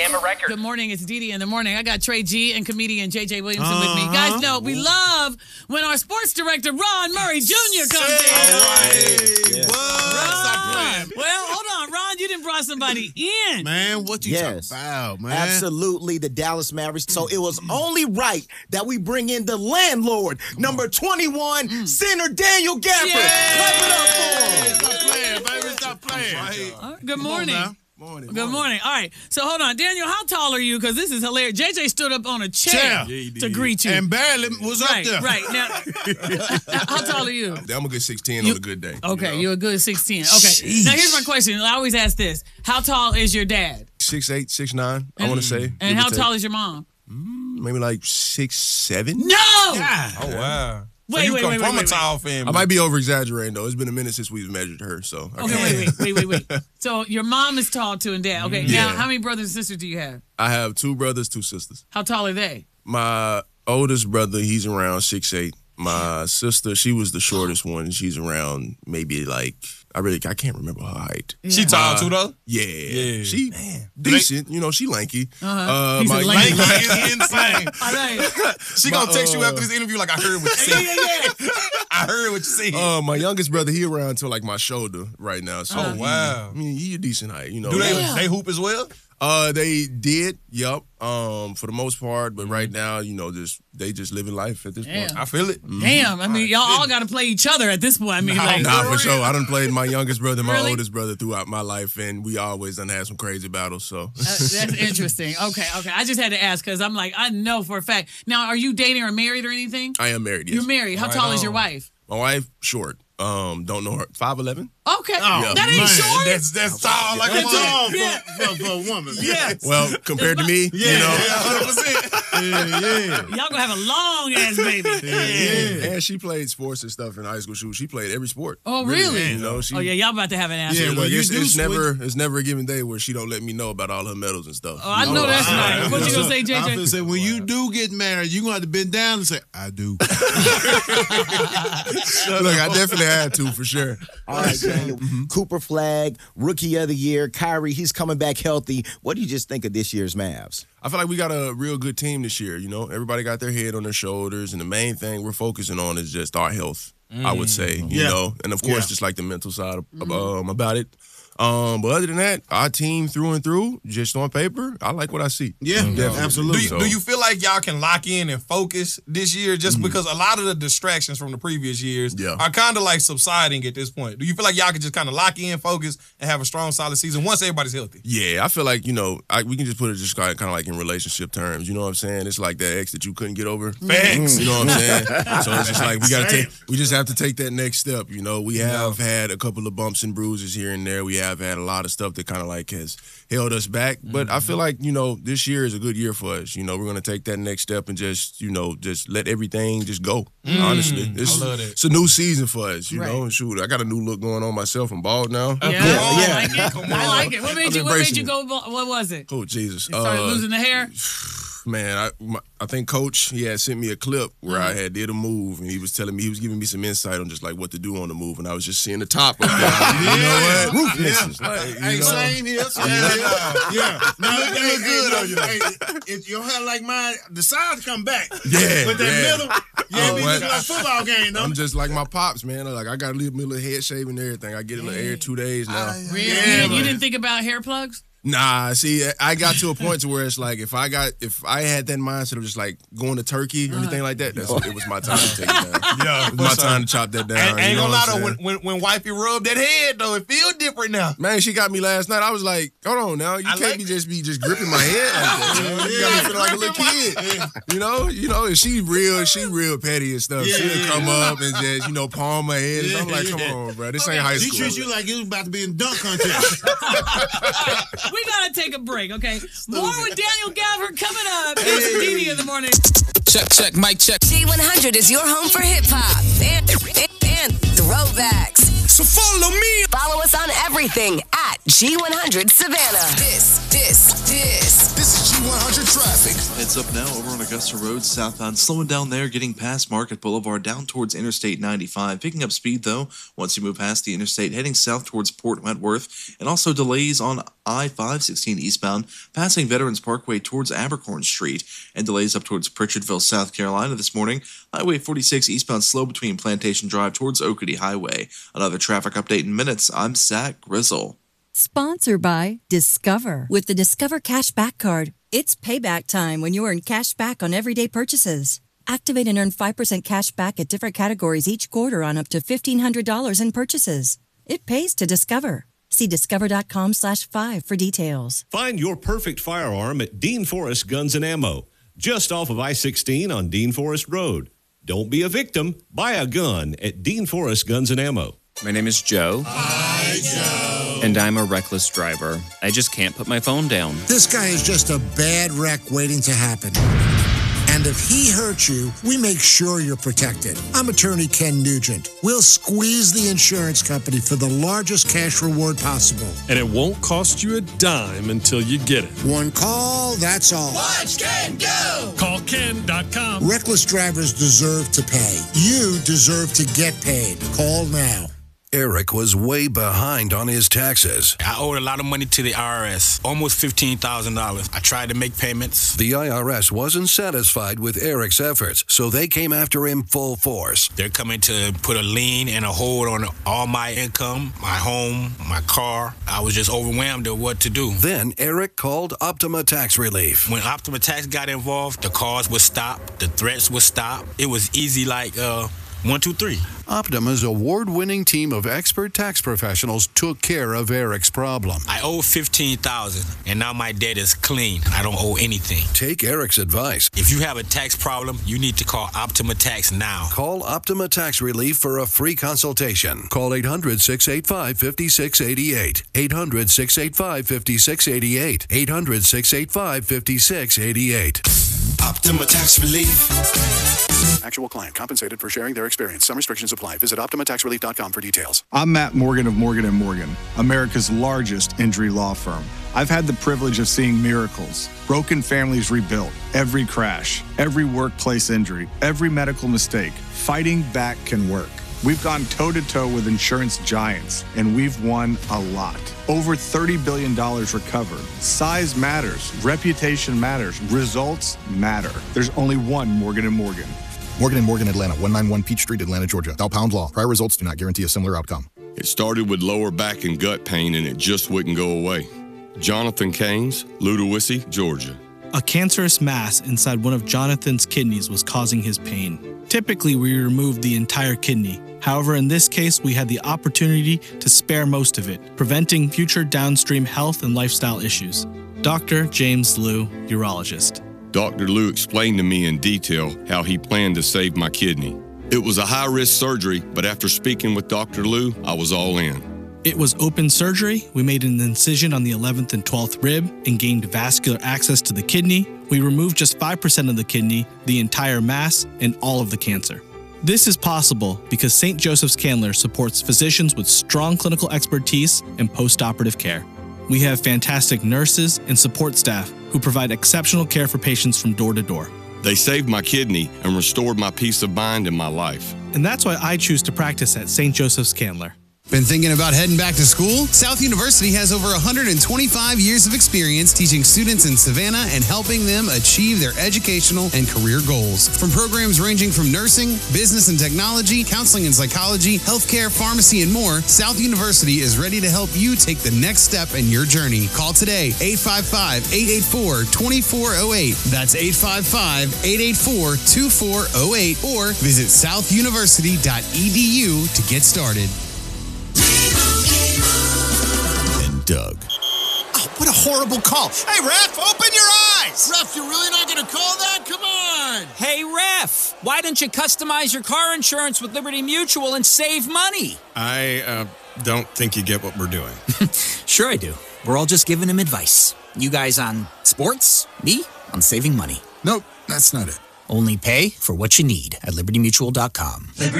Gamma Records. Good morning. It's Dee Dee in the morning. I got Trey G and comedian JJ Williamson with me. You guys know we love when our sports director Ron Murray Jr. comes in. All right. Ron. Well, hold on, Ron. You didn't brought somebody in. Man, what you talking about, man? Absolutely, the Dallas Mavericks. So it was only right that we bring in the landlord, number 21, center Daniel Gafford. Clap it up for him. Stop playing, baby. Stop playing. Good morning. Morning. Good morning. All right. So hold on. Daniel, how tall are you? Because this is hilarious. JJ stood up on a chair to greet you. And barely was up there. Right. Now, how tall are you? I'm a good 6'10" on a good day. Okay, you're a good 6'10". Okay. Now, here's my question. I always ask this. How tall is your dad? 6'8", 6'9", I want to say. And how tall is your mom? Maybe like 6'7". No! Oh, wow. Wait, you come wait, from wait, a tall family. I might be over-exaggerating, though. It's been a minute since we've measured her, so. Okay, wait. So your mom is tall too and dad. Okay, now how many brothers and sisters do you have? I have 2 brothers, 2 sisters. How tall are they? My oldest brother, he's around 6'8". My sister, she was the shortest one. She's around maybe like, I can't remember her height. She tall too, though? Yeah. She decent. You know, she lanky. He's a lanky. Is insane. All right. She gonna text you after this interview like, I heard what you said. I heard what you said. My youngest brother, he around to like my shoulder right now. So wow. I mean, he a decent height, you know. Do they hoop as well? They did, yep. For the most part, but right now, you know, they just living life at this point. I feel it. Damn, I mean, y'all all got to play each other at this point. I mean, Nah, for sure. I done played my youngest brother and my Really? oldest brother throughout my life, and we always done had some crazy battles, so. That's interesting. Okay. I just had to ask because I'm like, I know for a fact. Now, are you dating or married or anything? I am married, yes. You're married. How tall is your wife? My wife, short. Don't know her. 5'11". Okay. That ain't short. That's tall like a Tall mother. for a woman. Yes. Well, compared to me, you know. 100%. Y'all gonna have a long ass baby. And she played sports and stuff in high school. She played every sport. Oh, really? You know, Oh yeah, y'all about to have an ass. Yeah, Look, well, you it's never a given day where she don't let me know about all her medals and stuff. Oh, I know that's right. What you gonna say, I JJ? feel say when you do get married, you gonna have to bend down and say, I do. Look, I definitely had to for sure. All right, Daniel. Cooper Flag, Rookie of the Year. Kyrie, he's coming back healthy. What do you just think of this year's Mavs? I feel like we got a real good team this year. You know, everybody got their head on their shoulders, and the main thing we're focusing on is just our health. I would say, you know, and of course, just like the mental side about it. But other than that, our team through and through, just on paper, I like what I see. Yeah, absolutely. Do you feel like y'all can lock in and focus this year just because a lot of the distractions from the previous years are kind of like subsiding at this point? Do you feel like y'all can just kind of lock in, focus, and have a strong, solid season once everybody's healthy? Yeah, I feel like, you know, we can just put it just kind of like in relationship terms. You know what I'm saying? It's like that ex that you couldn't get over. Facts. You know what I'm saying? So it's just like we just have to take that next step. You know, we have had a couple of bumps and bruises here and there. We have had a lot of stuff that kind of like has held us back. But I feel like, you know, this year is a good year for us. You know, we're going to take that next step and just, you know, just let everything just go. Honestly. I love that. It's a new season for us, you know. And shoot, I got a new look going on myself. I'm bald now. I like it. What made you go? What was it? Oh, Jesus. You started losing the hair? Man, I think Coach, he had sent me a clip where I had did a move, and he was telling me, he was giving me some insight on just like what to do on the move, and I was just seeing the top of it. You know what? Roof misses. Hey, same here. Yeah. Now, it look good on you. If your hair like mine, the sides come back. Yeah. But that middle, it be just like a football game, though. I'm just like my pops, man. Like, I got a little head shave and everything. I get it every 2 days now. Really? You didn't think about hair plugs? Nah, see, I got to a point to where it's like if I had that mindset of just like going to Turkey or anything like that, it was my time to take it down. Yeah, it was my time to chop that down. Ain't gonna lie though, when wifey rubbed that head though, it feel different now. Man, she got me last night. I was like, hold on now, you can't be just gripping my head like that. You got me feeling like a little kid. You know, and she real petty and stuff. She'll come up and just, palm my head. And I'm like, come on, bro, this ain't high school. She treats you like you was about to be in dunk contest. We gotta take a break, okay? More with Daniel Gafford coming up. It's Dee Dee in the morning. Check, mic check. G100 is your home for hip hop and throwbacks. So follow me. Follow us on everything at G100 Savannah. This is G100 traffic. It's up now over on Augusta Road southbound, slowing down there, getting past Market Boulevard down towards Interstate 95. Picking up speed, though, once you move past the interstate, heading south towards Port Wentworth. And also delays on I-516 eastbound, passing Veterans Parkway towards Abercorn Street. And delays up towards Pritchardville, South Carolina this morning. Highway 46 eastbound slow between Plantation Drive towards Oakady Highway. Another traffic update in minutes. I'm Zach Grizzle. Sponsored by Discover. With the Discover Cashback Card, it's payback time when you earn cash back on everyday purchases. Activate and earn 5% cash back at different categories each quarter on up to $1,500 in purchases. It pays to Discover. See discover.com/5 for details. Find your perfect firearm at Dean Forest Guns and Ammo, just off of I-16 on Dean Forest Road. Don't be a victim. Buy a gun at Dean Forest Guns and Ammo. My name is Joe. Hi, Joe. And I'm a reckless driver. I just can't put my phone down. This guy is just a bad wreck waiting to happen. And if he hurts you, we make sure you're protected. I'm attorney Ken Nugent. We'll squeeze the insurance company for the largest cash reward possible. And it won't cost you a dime until you get it. One call, that's all. Watch Ken go! Call Ken.com. Reckless drivers deserve to pay. You deserve to get paid. Call now. Eric was way behind on his taxes. I owed a lot of money to the IRS, almost $15,000. I tried to make payments. The IRS wasn't satisfied with Eric's efforts, so they came after him full force. They're coming to put a lien and a hold on all my income, my home, my car. I was just overwhelmed at what to do. Then Eric called Optima Tax Relief. When Optima Tax got involved, the calls would stop, the threats would stop. It was easy like 1, 2, 3. Optima's award-winning team of expert tax professionals took care of Eric's problem. I owe $15,000, and now my debt is clean. I don't owe anything. Take Eric's advice. If you have a tax problem, you need to call Optima Tax now. Call Optima Tax Relief for a free consultation. Call 800-685-5688. 800-685-5688. 800-685-5688. Optima Tax Relief. Actual client compensated for sharing their experience. Some restrictions apply. Visit OptimaTaxRelief.com for details. I'm Matt Morgan of Morgan & Morgan, America's largest injury law firm. I've had the privilege of seeing miracles, broken families rebuilt, every crash, every workplace injury, every medical mistake. Fighting back can work. We've gone toe-to-toe with insurance giants, and we've won a lot. Over $30 billion recovered. Size matters. Reputation matters. Results matter. There's only one Morgan & Morgan. Morgan & Morgan, Atlanta, 191 Peach Street, Atlanta, Georgia. Thou pound law. Prior results do not guarantee a similar outcome. It started with lower back and gut pain, and it just wouldn't go away. Jonathan Keynes, Ludowici, Georgia. A cancerous mass inside one of Jonathan's kidneys was causing his pain. Typically, we remove the entire kidney. However, in this case, we had the opportunity to spare most of it, preventing future downstream health and lifestyle issues. Dr. James Liu, urologist. Dr. Liu explained to me in detail how he planned to save my kidney. It was a high-risk surgery, but after speaking with Dr. Liu, I was all in. It was open surgery. We made an incision on the 11th and 12th rib and gained vascular access to the kidney. We removed just 5% of the kidney, the entire mass, and all of the cancer. This is possible because St. Joseph's Candler supports physicians with strong clinical expertise and post-operative care. We have fantastic nurses and support staff who provide exceptional care for patients from door to door. They saved my kidney and restored my peace of mind in my life. And that's why I choose to practice at St. Joseph's Candler. Been thinking about heading back to school? South University has over 125 years of experience teaching students in Savannah and helping them achieve their educational and career goals. From programs ranging from nursing, business and technology, counseling and psychology, healthcare, pharmacy, and more, South University is ready to help you take the next step in your journey. Call today, 855-884-2408. That's 855-884-2408, or visit southuniversity.edu to get started. Doug. Oh, what a horrible call. Hey, ref, open your eyes. Ref, you're really not going to call that? Come on. Hey, ref, why don't you customize your car insurance with Liberty Mutual and save money? I don't think you get what we're doing. Sure I do. We're all just giving him advice. You guys on sports, me on saving money. Nope, that's not it. Only pay for what you need at libertymutual.com.